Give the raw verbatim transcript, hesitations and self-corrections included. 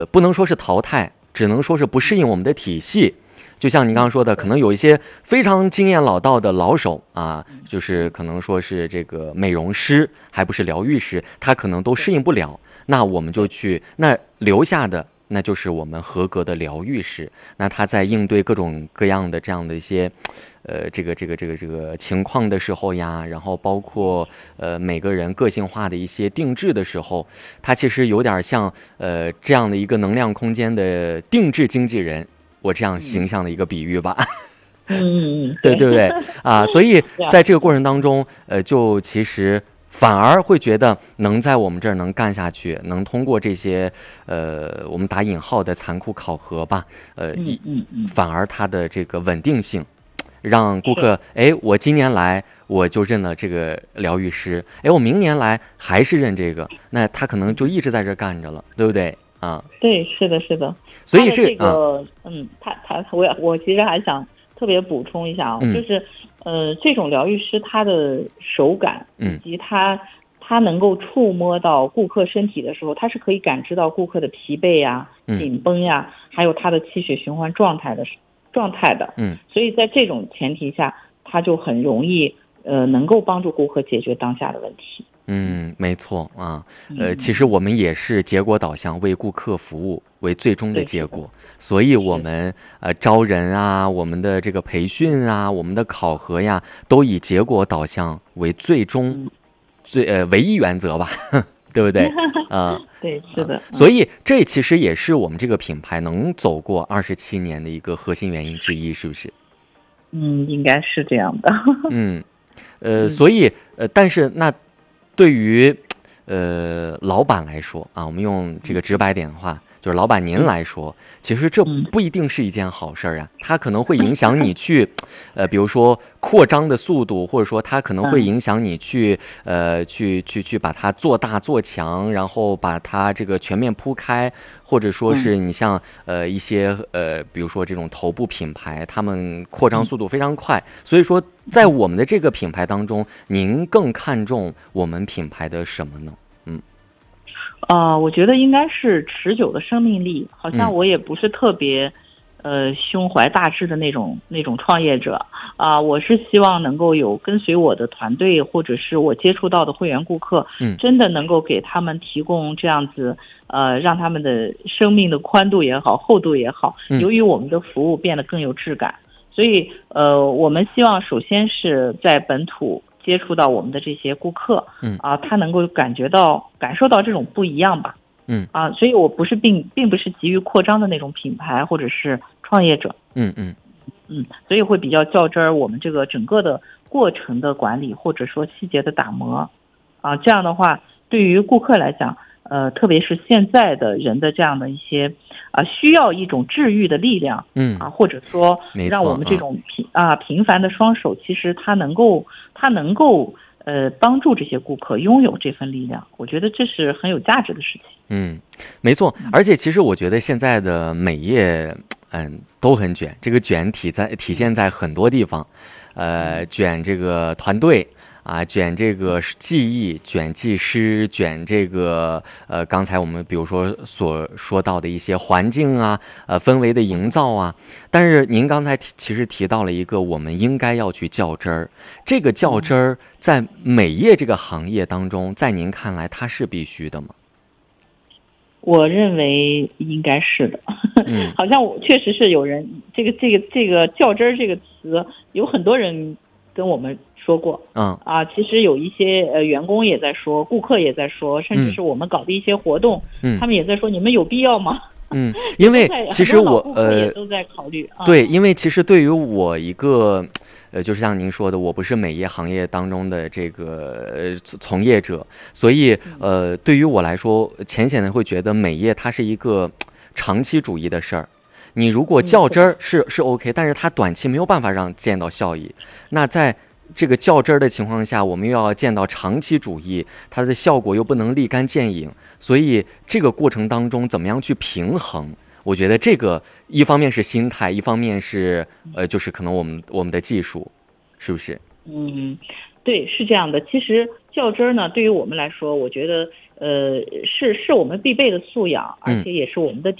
不能说是淘汰，只能说是不适应我们的体系。就像您刚刚说的，可能有一些非常经验老道的老手啊，就是可能说是这个美容师，还不是疗愈师，他可能都适应不了。那我们就去，那留下的那就是我们合格的疗愈师。那他在应对各种各样的这样的一些，呃，这个这个这个这个情况的时候呀，然后包括呃每个人个性化的一些定制的时候，他其实有点像呃这样的一个能量空间的定制经纪人。我这样形象的一个比喻吧， 嗯嗯， 对对不对啊？所以在这个过程当中，呃，就其实反而会觉得能在我们这儿能干下去，能通过这些呃我们打引号的残酷考核吧，呃， 嗯嗯嗯， 反而它的这个稳定性，让顾客哎，我今年来我就认了这个疗愈师，哎，我明年来还是认这个，那他可能就一直在这干着了，对不对？啊， 对，是的，是的， 所以是这个，啊、嗯，他他我我其实还想特别补充一下啊， 嗯、 就是呃，这种疗愈师他的手感以及他、嗯、他能够触摸到顾客身体的时候，他是可以感知到顾客的疲惫呀、紧绷呀，还有他的气血循环状态的状态的， 嗯， 所以在这种前提下，他就很容易呃能够帮助顾客解决当下的问题。 嗯，没错啊，呃，其实我们也是结果导向，为顾客服务为最终的结果，所以我们呃招人啊，我们的这个培训啊，我们的考核呀，都以结果导向为最终最呃唯一原则吧，对不对？啊、呃， 对，是的、 呃。所以这其实也是我们这个品牌能走过二十七年的一个核心原因之一，是不是？ 嗯，应该是这样的。 嗯，呃，所以呃，但是那。对于，呃，老板来说啊，我们用这个直白点的话，就是老板您来说，其实这不一定是一件好事儿啊，它可能会影响你去，呃，比如说扩张的速度，或者说它可能会影响你去，呃，去去去把它做大做强，然后把它这个全面铺开，或者说是你像呃一些呃，比如说这种头部品牌，他们扩张速度非常快，所以说在我们的这个品牌当中，您更看重我们品牌的什么呢？嗯。 啊、呃，我觉得应该是持久的生命力。好像我也不是特别，嗯、呃，胸怀大志的那种那种创业者啊、呃。我是希望能够有跟随我的团队，或者是我接触到的会员顾客， 嗯， 真的能够给他们提供这样子，呃，让他们的生命的宽度也好，厚度也好，由于我们的服务变得更有质感，嗯、所以呃，我们希望首先是在本土接触到我们的这些顾客， 嗯啊，他能够感觉到、感受到这种不一样吧， 嗯啊，所以我不是并并不是急于扩张的那种品牌或者是创业者， 嗯嗯嗯，所以会比较较真儿我们这个整个的过程的管理或者说细节的打磨，啊，这样的话对于顾客来讲，呃，特别是现在的人的这样的一些啊，需要一种治愈的力量， 嗯啊，或者说让我们这种平啊平凡的双手，其实它能够它能够呃帮助这些顾客拥有这份力量，我觉得这是很有价值的事情。 嗯，没错，而且其实我觉得现在的美业，嗯，都很卷，这个卷体在体现在很多地方，呃，卷这个团队。啊，卷这个技艺，卷技师，卷这个呃，刚才我们比如说所说到的一些环境啊，呃，氛围的营造啊。但是您刚才提其实提到了一个，我们应该要去较真儿。这个较真儿在美业这个行业当中，在您看来它是必须的吗？ 我认为应该是的， 嗯， 好像我确实是有人这个这个这个较真儿这个词，有很多人跟我们说过， 嗯啊，其实有一些呃员工也在说，顾客也在说，甚至是我们搞的一些活动， 嗯， 他们也在说，你们有必要吗？ 嗯，因为其实我呃都在考虑， 呃，对，因为其实对于我一个。呃，就是像您说的，我不是美业行业当中的这个呃从业者，所以呃，对于我来说，浅显的会觉得美业它是一个长期主义的事儿。你如果较真儿是是 OK， 但是它短期没有办法让见到效益。那在这个较真儿的情况下，我们又要见到长期主义，它的效果又不能立竿见影，所以这个过程当中怎么样去平衡？我觉得这个一方面是心态，一方面是呃，就是可能我们我们的技术，是不是？ 嗯，对，是这样的。其实较真儿呢，对于我们来说，我觉得呃，是是我们必备的素养，而且也是我们的底